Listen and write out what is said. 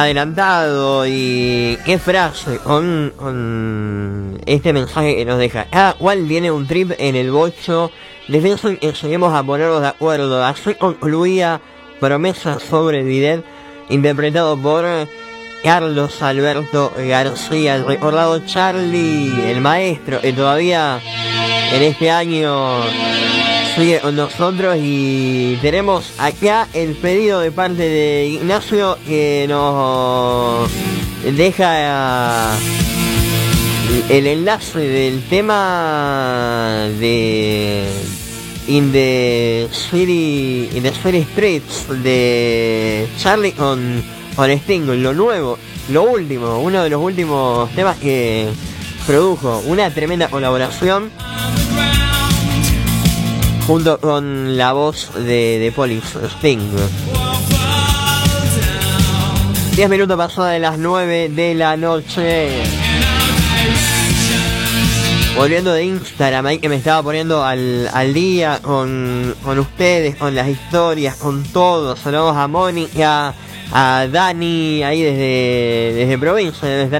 adelantado. Y qué frase con este mensaje que nos deja: cada cual tiene un trip en el bocho, difícil que lleguemos a ponernos de acuerdo. Así concluía Promesa sobre Bidet, interpretado por Carlos Alberto García, el recordado Charlie, el maestro, que todavía en este año sigue con nosotros. Y tenemos acá el pedido de parte de Ignacio, que nos deja el enlace del tema de In the City Streets de Charlie con Sting, lo nuevo, lo último, uno de los últimos temas que produjo. Una tremenda colaboración junto con la voz de Police, Sting. 10 minutos pasadas de las 9 de la noche. Volviendo de Instagram, ahí que me estaba poniendo al día con ustedes, con las historias, con todo. Saludamos a Mónica, a Dani, ahí desde provincia, desde